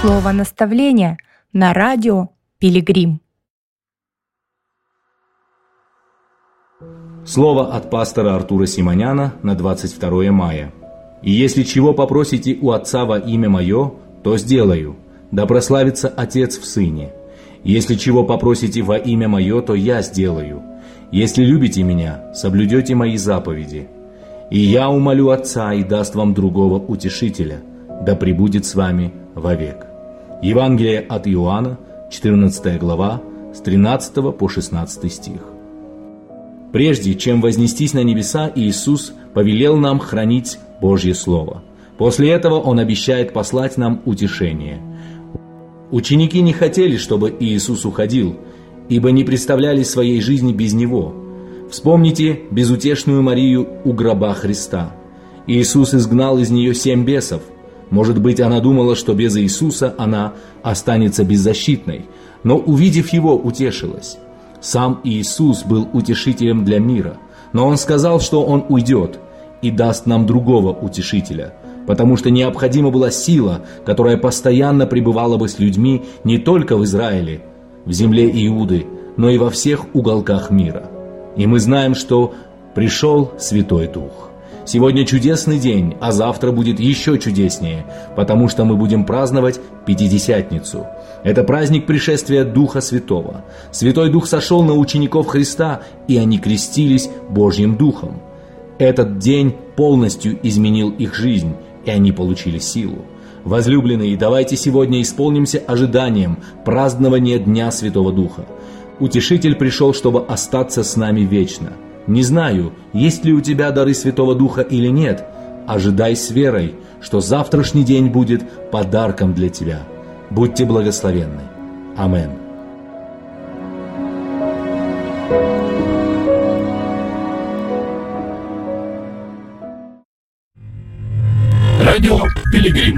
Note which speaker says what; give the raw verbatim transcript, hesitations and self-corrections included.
Speaker 1: Слово наставления на радио Пилигрим.
Speaker 2: Слово от пастора Артура Симоняна на двадцать второе мая. «И если чего попросите у Отца во имя Мое, то сделаю, да прославится Отец в Сыне. Если чего попросите во имя Мое, то Я сделаю. Если любите Меня, соблюдете Мои заповеди. И Я умолю Отца и даст вам другого утешителя, да пребудет с вами вовек». Евангелие от Иоанна, четырнадцатая глава, с тринадцатого по шестнадцатый стих. Прежде чем вознестись на небеса, Иисус повелел нам хранить Божье Слово. После этого Он обещает послать нам утешение. Ученики не хотели, чтобы Иисус уходил, ибо не представляли своей жизни без Него. Вспомните безутешную Марию у гроба Христа. Иисус изгнал из нее семь бесов. Может быть, она думала, что без Иисуса она останется беззащитной, но, увидев Его, утешилась. Сам Иисус был утешителем для мира, но Он сказал, что Он уйдет и даст нам другого утешителя, потому что необходима была сила, которая постоянно пребывала бы с людьми не только в Израиле, в земле Иуды, но и во всех уголках мира. И мы знаем, что пришел Святой Дух. Сегодня чудесный день, а завтра будет еще чудеснее, потому что мы будем праздновать Пятидесятницу. Это праздник пришествия Духа Святого. Святой Дух сошел на учеников Христа, и они крестились Божьим Духом. Этот день полностью изменил их жизнь, и они получили силу. Возлюбленные, давайте сегодня исполнимся ожиданием празднования Дня Святого Духа. Утешитель пришел, чтобы остаться с нами вечно. Не знаю, есть ли у тебя дары Святого Духа или нет. Ожидай с верой, что завтрашний день будет подарком для тебя. Будьте благословенны. Аминь.
Speaker 3: Радио Пилигрим.